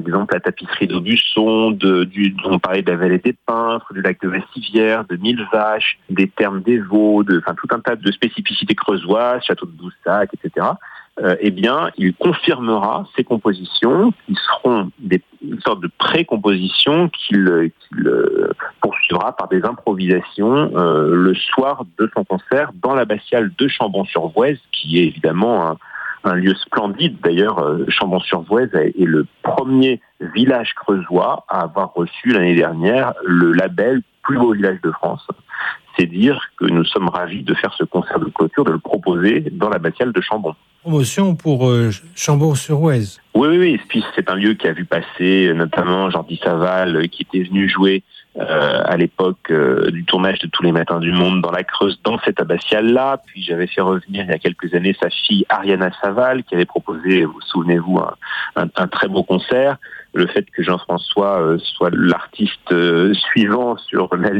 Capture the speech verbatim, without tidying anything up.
exemple la tapisserie d'Aubusson, de, du, on parlait de la vallée des Peintres, du lac de Vassivière, de Mille Vaches, des thermes des Vaux, de, enfin tout un tas de spécificités creusoises, château de Boussac, et cetera. Euh, eh bien, il confirmera ces compositions qui seront des, une sorte de pré-compositions qu'il, qu'il euh, poursuivra par des improvisations euh, le soir de son concert dans l'abbatiale de Chambon-sur-Voueize, qui est évidemment un, un lieu splendide. D'ailleurs, euh, Chambon-sur-Voueize est le premier village creusois à avoir reçu l'année dernière le label plus beau village de France. C'est dire que nous sommes ravis de faire ce concert de clôture, de le proposer dans l'abbatiale de Chambon. Promotion pour euh, Chambon-sur-Voueize. Oui, oui, oui. Puis c'est un lieu qui a vu passer notamment Jordi Saval, euh, qui était venu jouer euh, à l'époque euh, du tournage de Tous les matins du monde dans la Creuse, dans cette abbatiale-là. Puis j'avais fait revenir il y a quelques années sa fille Ariana Saval, qui avait proposé, vous souvenez-vous, un, un, un très beau concert. Le fait que Jean-François euh, soit l'artiste euh, suivant sur la